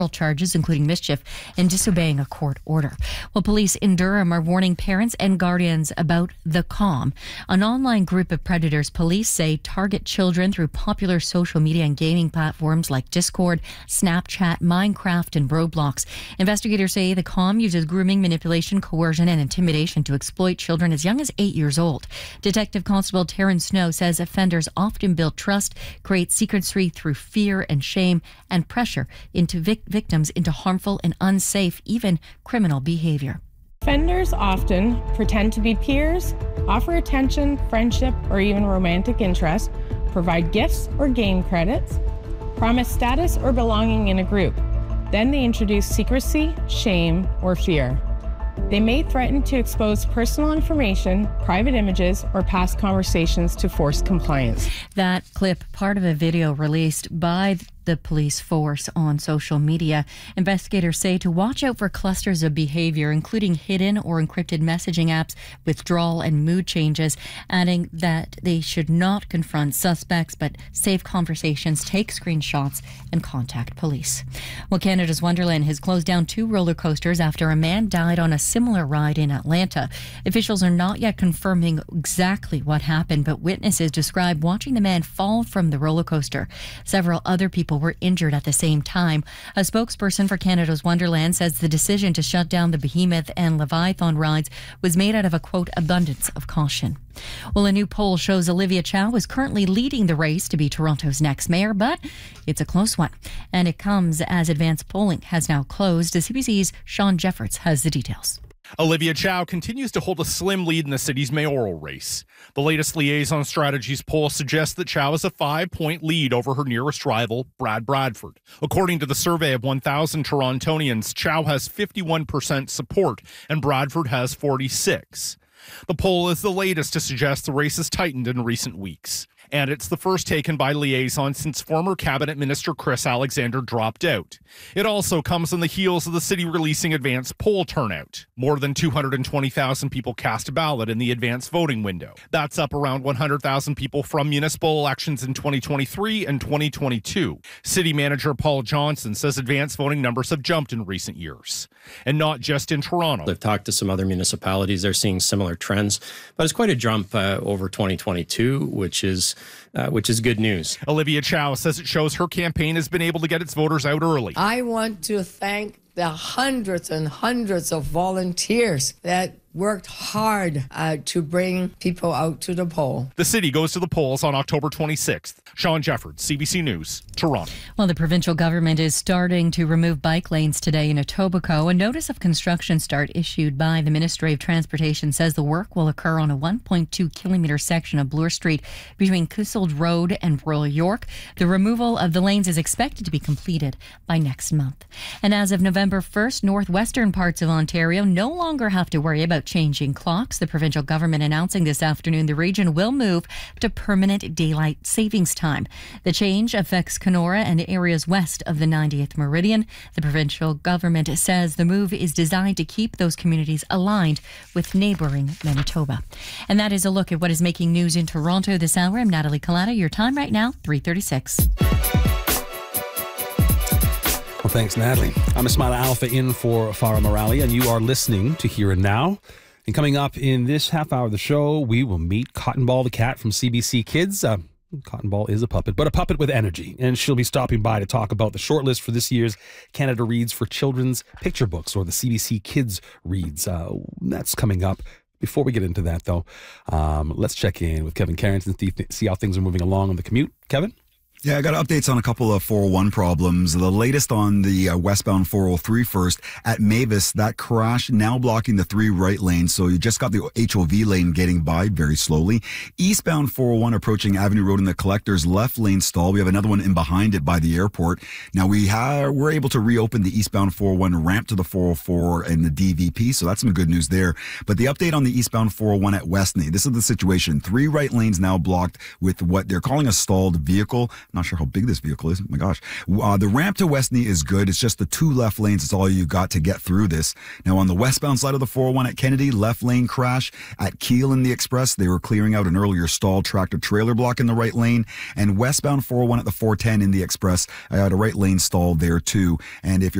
charges, including mischief and disobeying a court order. Well, police in Durham are warning parents and guardians about The Calm, an online group of predators police say target children through popular social media and gaming platforms like Discord, Snapchat, Minecraft, and Roblox. Investigators say The Calm uses grooming, manipulation, coercion, and intimidation to exploit children as young as 8 years old. Detective Constable Taryn Snow says offenders often build trust, create secrecy through fear and shame, and pressure into victims into harmful and unsafe, even criminal behavior. Offenders often pretend to be peers, offer attention, friendship, or even romantic interest, provide gifts or game credits, promise status or belonging in a group. Then they introduce secrecy, shame, or fear. They may threaten to expose personal information, private images, or past conversations to force compliance. That clip, part of a video released by the police force on social media. Investigators say to watch out for clusters of behavior, including hidden or encrypted messaging apps, withdrawal, and mood changes, adding that they should not confront suspects but save conversations, take screenshots, and contact police. Well, Canada's Wonderland has closed down 2 roller coasters after a man died on a similar ride in Atlanta. Officials are not yet confirming exactly what happened, but witnesses describe watching the man fall from the roller coaster. Several other people were injured at the same time. A spokesperson for Canada's Wonderland says the decision to shut down the Behemoth and Leviathan rides was made out of a, quote, abundance of caution. Well, a new poll shows Olivia Chow is currently leading the race to be Toronto's next mayor, but it's a close one. And it comes as advanced polling has now closed. The CBC's Sean Jeffords has the details. Olivia Chow continues to hold a slim lead in the city's mayoral race. The latest Liaison Strategies poll suggests that Chow has a 5-point lead over her nearest rival, Brad Bradford. According to the survey of 1,000 Torontonians, Chow has 51% support and Bradford has 46%. The poll is the latest to suggest the race has tightened in recent weeks. And it's the first taken by Liaison since former Cabinet Minister Chris Alexander dropped out. It also comes on the heels of the city releasing advanced poll turnout. More than 220,000 people cast a ballot in the advanced voting window. That's up around 100,000 people from municipal elections in 2023 and 2022. City Manager Paul Johnson says advanced voting numbers have jumped in recent years. And not just in Toronto. I've talked to some other municipalities. They're seeing similar trends, but it's quite a jump over 2022, which is good news. Olivia Chow says it shows her campaign has been able to get its voters out early. I want to thank the hundreds and hundreds of volunteers that worked hard to bring people out to the poll. The city goes to the polls on October 26th. Sean Jeffords, CBC News, Toronto. Well, the provincial government is starting to remove bike lanes today in Etobicoke. A notice of construction start issued by the Ministry of Transportation says the work will occur on a 1.2-kilometre section of Bloor Street between Cuseld Road and Royal York. The removal of the lanes is expected to be completed by next month. And as of November 1st, northwestern parts of Ontario no longer have to worry about changing clocks. The provincial government announcing this afternoon the region will move to permanent daylight savings time. The change affects Kenora and areas west of the 90th meridian. The provincial government says the move is designed to keep those communities aligned with neighbouring Manitoba. And that is a look at what is making news in Toronto this hour. I'm Natalie Collada. Your time right now, 3:36. Well, thanks, Natalie. I'm Ismaila Alfa in for Farah Morali, and you are listening to Here and Now. And coming up in this half hour of the show, we will meet Cotton Ball the cat from CBC Kids. Cotton Ball is a puppet, but a puppet with energy. And she'll be stopping by to talk about the shortlist for this year's Canada Reads for Children's Picture Books, or the CBC Kids Reads. That's coming up. Before we get into that, though, let's check in with Kevin Carrington, see how things are moving along on the commute. Kevin? Yeah, I got updates on a couple of 401 problems. The latest on the westbound 403 first at Mavis, that crash now blocking the 3 right lanes. So you just got the HOV lane getting by very slowly. Eastbound 401 approaching Avenue Road in the Collector's left lane stall. We have another one in behind it by the airport. Now we're able to reopen the eastbound 401 ramp to the 404 and the DVP. So that's some good news there. But the update on the eastbound 401 at Westney, this is the situation. 3 right lanes now blocked with what they're calling a stalled vehicle. Not sure how big this vehicle is. Oh my gosh. The ramp to Westney is good. It's just the 2 left lanes. It's all you got to get through this. Now, on the westbound side of the 401 at Kennedy, left lane crash. At Keele in the Express, they were clearing out an earlier stalled tractor-trailer block in the right lane. And westbound 401 at the 410 in the Express, I had a right lane stalled there too. And if you're